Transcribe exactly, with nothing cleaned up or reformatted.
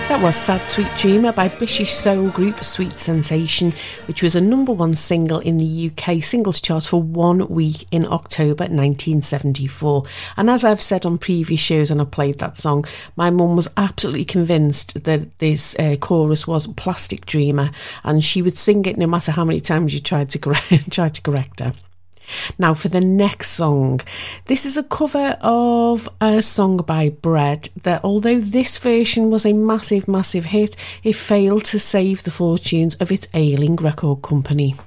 That was Sad Sweet Dreamer by British soul group Sweet Sensation, which was a number one single in the U K singles chart for one week in October nineteen seventy-four. And as I've said on previous shows when I played that song, my mum was absolutely convinced that this uh, chorus was Plastic Dreamer, and she would sing it no matter how many times you tried to correct, tried to correct her. Now for the next song. This is a cover of a song by Bread that, although this version was a massive, massive hit, it failed to save the fortunes of its ailing record company.